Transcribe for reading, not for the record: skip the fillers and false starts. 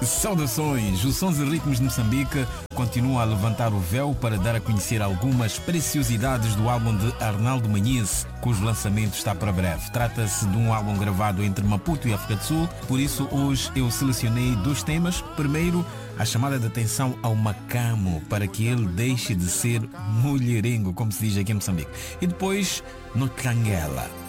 Saudações! O Sons e Ritmos de Moçambique continua a levantar o véu para dar a conhecer algumas preciosidades do álbum de Arnaldo Manhães, cujo lançamento está para breve. Trata-se de um álbum gravado entre Maputo e África do Sul, por isso hoje eu selecionei 2 temas. Primeiro, a chamada de atenção ao Macamo, para que ele deixe de ser mulherengo, como se diz aqui em Moçambique. E depois, no Canguela.